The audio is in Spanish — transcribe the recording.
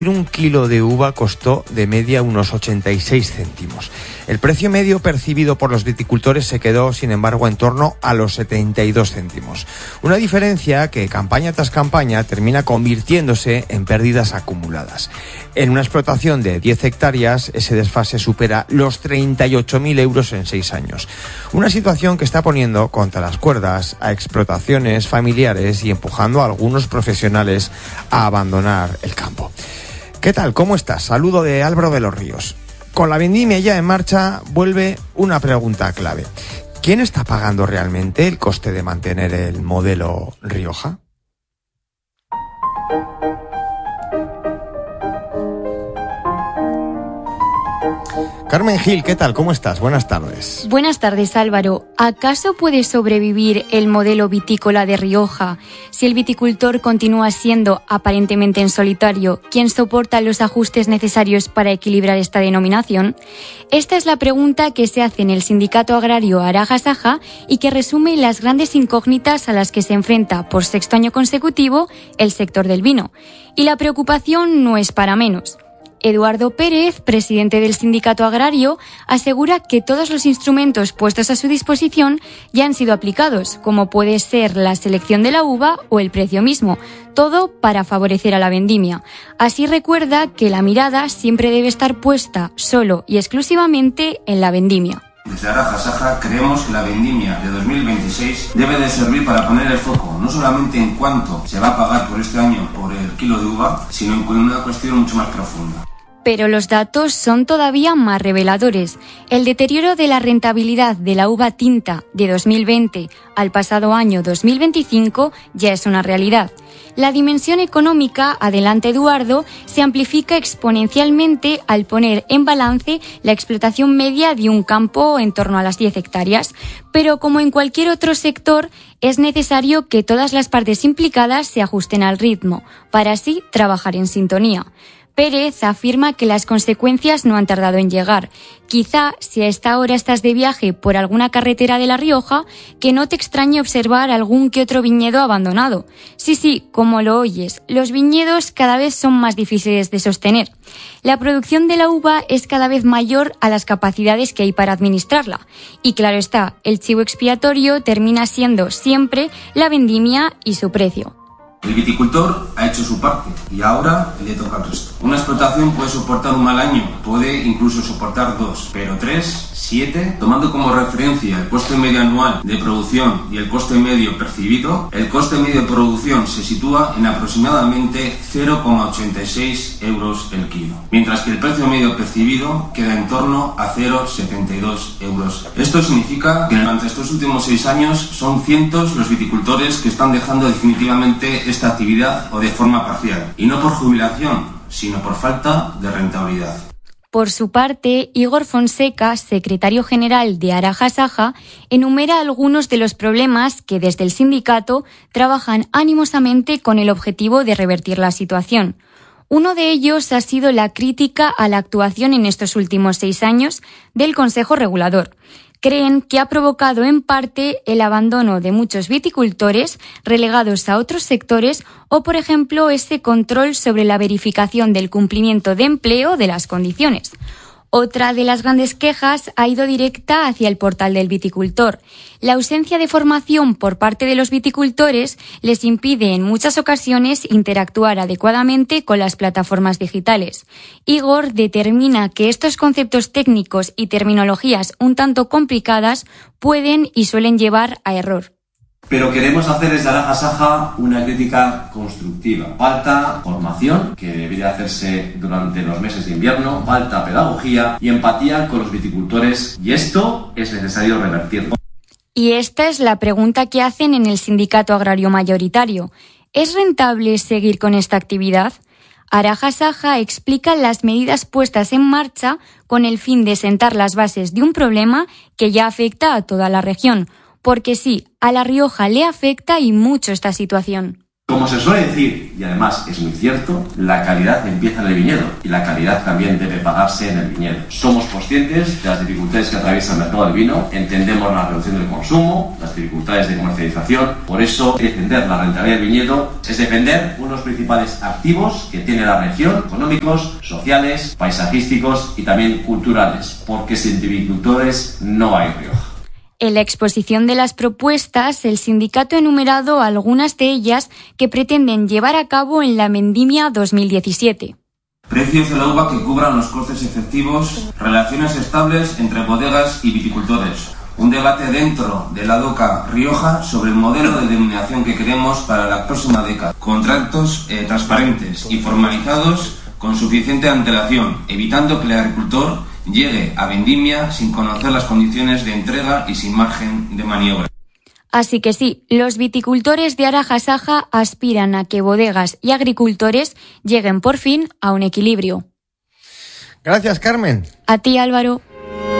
Un kilo de uva costó de media unos 86 céntimos. El precio medio percibido por los viticultores se quedó, sin embargo, en torno a los 72 céntimos. Una diferencia que campaña tras campaña termina convirtiéndose en pérdidas acumuladas. En una explotación de 10 hectáreas, ese desfase supera los 38.000 euros en 6 años. Una situación que está poniendo contra las cuerdas a explotaciones familiares y empujando a algunos profesionales a abandonar el campo. ¿Qué tal? ¿Cómo estás? Saludo de Álvaro de los Ríos. Con la vendimia ya en marcha, vuelve una pregunta clave. ¿Quién está pagando realmente el coste de mantener el modelo Rioja? Carmen Gil, ¿qué tal? ¿Cómo estás? Buenas tardes. Buenas tardes, Álvaro. ¿Acaso puede sobrevivir el modelo vitícola de Rioja si el viticultor continúa siendo, aparentemente en solitario, quien soporta los ajustes necesarios para equilibrar esta denominación? Esta es la pregunta que se hace en el Sindicato Agrario Araja Saja y que resume las grandes incógnitas a las que se enfrenta por sexto año consecutivo el sector del vino. Y la preocupación no es para menos. Eduardo Pérez, presidente del Sindicato Agrario, asegura que todos los instrumentos puestos a su disposición ya han sido aplicados, como puede ser la selección de la uva o el precio mismo, todo para favorecer a la vendimia. Así recuerda que la mirada siempre debe estar puesta solo y exclusivamente en la vendimia. Desde Araja Saja creemos que la vendimia de 2026 debe de servir para poner el foco no solamente en cuánto se va a pagar por este año por el kilo de uva, sino en una cuestión mucho más profunda. Pero los datos son todavía más reveladores. El deterioro de la rentabilidad de la uva tinta de 2020 al pasado año 2025 ya es una realidad. La dimensión económica, adelante Eduardo, se amplifica exponencialmente al poner en balance la explotación media de un campo en torno a las 10 hectáreas. Pero como en cualquier otro sector, es necesario que todas las partes implicadas se ajusten al ritmo, para así trabajar en sintonía. Pérez afirma que las consecuencias no han tardado en llegar. Quizá, si a esta hora estás de viaje por alguna carretera de La Rioja, que no te extrañe observar algún que otro viñedo abandonado. Sí, como lo oyes, los viñedos cada vez son más difíciles de sostener. La producción de la uva es cada vez mayor a las capacidades que hay para administrarla. Y claro está, el chivo expiatorio termina siendo siempre la vendimia y su precio. El viticultor ha hecho su parte y ahora le toca al resto. Una explotación puede soportar un mal año, puede incluso soportar 2, pero 3, 7, tomando como referencia el coste medio anual de producción y el coste medio percibido, el coste medio de producción se sitúa en aproximadamente 0,86 euros el kilo, mientras que el precio medio percibido queda en torno a 0,72 euros. Esto significa que durante estos últimos 6 años son cientos los viticultores que están dejando definitivamente esta actividad o de forma parcial, y no por jubilación, sino por falta de rentabilidad. Por su parte, Igor Fonseca, secretario general de Araja Saja, enumera algunos de los problemas que desde el sindicato trabajan animosamente con el objetivo de revertir la situación. Uno de ellos ha sido la crítica a la actuación en estos últimos 6 años del Consejo Regulador. Creen que ha provocado en parte el abandono de muchos viticultores relegados a otros sectores o, por ejemplo, ese control sobre la verificación del cumplimiento de empleo de las condiciones. Otra de las grandes quejas ha ido directa hacia el portal del viticultor. La ausencia de formación por parte de los viticultores les impide en muchas ocasiones interactuar adecuadamente con las plataformas digitales. Igor determina que estos conceptos técnicos y terminologías un tanto complicadas pueden y suelen llevar a error. Pero queremos hacer desde Araja Saja una crítica constructiva. Falta formación, que debería hacerse durante los meses de invierno, falta pedagogía y empatía con los viticultores, y esto es necesario revertirlo. Y esta es la pregunta que hacen en el Sindicato Agrario Mayoritario. ¿Es rentable seguir con esta actividad? Araja Saja explica las medidas puestas en marcha con el fin de sentar las bases de un problema que ya afecta a toda la región. Porque sí, a La Rioja le afecta y mucho esta situación. Como se suele decir, y además es muy cierto, la calidad empieza en el viñedo y la calidad también debe pagarse en el viñedo. Somos conscientes de las dificultades que atraviesa el mercado del vino, entendemos la reducción del consumo, las dificultades de comercialización, por eso defender la rentabilidad del viñedo es defender unos principales activos que tiene la región, económicos, sociales, paisajísticos y también culturales, porque sin viticultores no hay Rioja. En la exposición de las propuestas, el sindicato ha enumerado algunas de ellas que pretenden llevar a cabo en la Vendimia 2017. Precios de la uva que cubran los costes efectivos, relaciones estables entre bodegas y viticultores. Un debate dentro de la DOCA Rioja sobre el modelo de denominación que queremos para la próxima década. Contratos transparentes y formalizados con suficiente antelación, evitando que el agricultor llegue a vendimia sin conocer las condiciones de entrega y sin margen de maniobra. Así que sí, los viticultores de Araja Saja aspiran a que bodegas y agricultores lleguen por fin a un equilibrio. Gracias, Carmen. A ti, Álvaro.